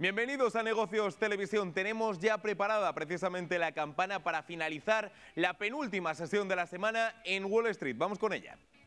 Bienvenidos a Negocios Televisión. Tenemos ya preparada precisamente la campana para finalizar la penúltima sesión de la semana en Wall Street. Vamos con ella.